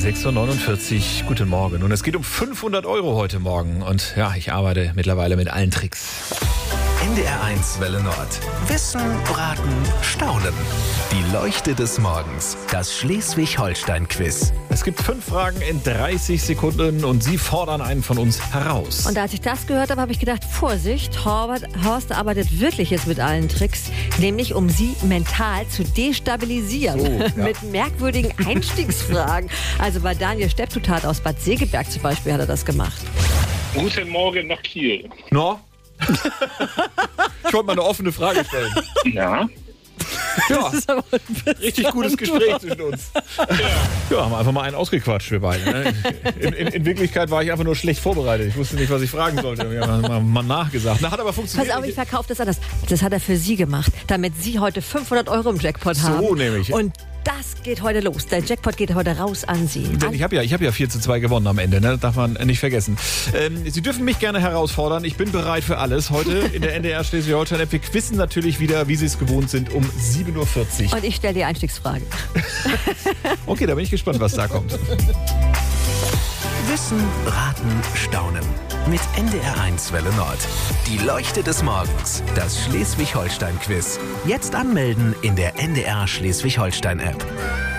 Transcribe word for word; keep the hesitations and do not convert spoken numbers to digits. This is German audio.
sechs Uhr neunundvierzig, guten Morgen. Und es geht um fünfhundert Euro heute Morgen. Und ja, ich arbeite mittlerweile mit allen Tricks. N D R eins Welle Nord. Wissen, Braten, Staunen. Die Leuchte des Morgens. Das Schleswig-Holstein-Quiz. Es gibt fünf Fragen in dreißig Sekunden und Sie fordern einen von uns heraus. Und als ich das gehört habe, habe ich gedacht, Vorsicht, Horst, Horst arbeitet wirklich jetzt mit allen Tricks, nämlich um Sie mental zu destabilisieren. Oh, ja. Mit merkwürdigen Einstiegsfragen. Also bei Daniel Stepptutat aus Bad Segeberg zum Beispiel hat er das gemacht. Guten Morgen nach Kiel. No? Ich wollte mal eine offene Frage stellen. Ja. Ja, Das ist aber ein richtig gutes Gespräch zwischen uns. Ja, haben wir einfach mal einen ausgequatscht, wir beide. Ne? In, in, in Wirklichkeit war ich einfach nur schlecht vorbereitet. Ich wusste nicht, was ich fragen sollte. Wir haben mal, mal nachgesagt. Na, hat aber funktioniert. Pass auf, ich verkaufe das anders. Das hat er für Sie gemacht, damit Sie heute fünfhundert Euro im Jackpot haben. So nämlich. Und das geht heute los. Der Jackpot geht heute raus an Sie. Denn ich habe ja, ich hab ja vier zu zwei gewonnen am Ende, ne? Das darf man nicht vergessen. Ähm, Sie dürfen mich gerne herausfordern. Ich bin bereit für alles. Heute in der N D R Schleswig-Holstein-App. Wir quizzen natürlich wieder, wie Sie es gewohnt sind, um sieben Uhr vierzig. Und ich stelle die Einstiegsfrage. Okay, da bin ich gespannt, was da kommt. Wissen, Braten, Staunen. Mit N D R eins Welle Nord. Die Leuchte des Morgens. Das Schleswig-Holstein-Quiz. Jetzt anmelden in der N D R Schleswig-Holstein-App.